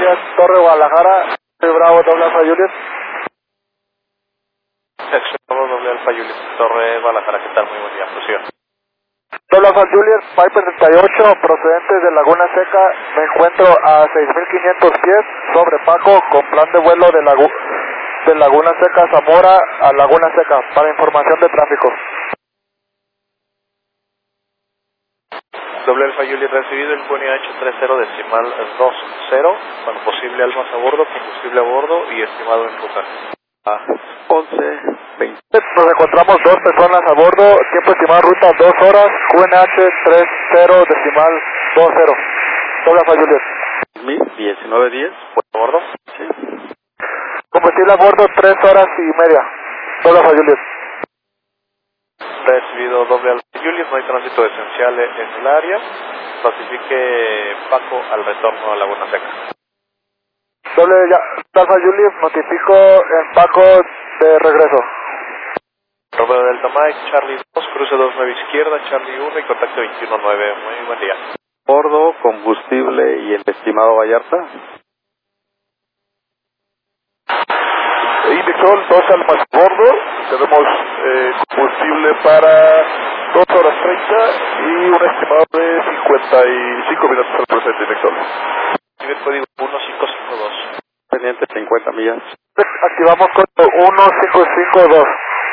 Juliet, Torre Guadalajara, Bravo, doble Alfa Juliet. Bravo, doble Alfa Juliet, Torre Guadalajara, ¿qué tal? Muy buen día, prosiga. Doble Alfa Juliet, Piper 38, procedente de Laguna Seca, me encuentro a 6.500 pies sobre Paco con plan de vuelo de Laguna Seca Zamora a Laguna Seca, para información de tráfico. Doble Alfa Juliet recibido, el Pony H30 decimal 20, bueno, posible almas a bordo, combustible a bordo y estimado en ruta. 11:20. Nos encontramos 2 personas a bordo, tiempo estimado ruta 2 horas, QNH 30 decimal 20. Doble Alfa Juliet. 19:10. ¿A bordo? Sí. Combustible a bordo 3 horas y media. Doble Alfa Juliet. Recibido doble Alfa Juliet, no hay tránsito esencial en el área. Clasifique Paco al retorno a Laguna Seca. Doble Alfa Juliet, notifico en Paco de regreso. Romeo Delta Mike, Charlie 2, cruce 29 izquierda, Charlie 1 y contacto 21-9. Muy buen día. Bordo, combustible y el estimado Vallarta. Indexol, 2 almas a bordo, tenemos combustible para 2 horas 30 y un estimado de 55 minutos al presente, Indexol. Nivel código 1552. Pendiente 50 millas. Activamos código 1552.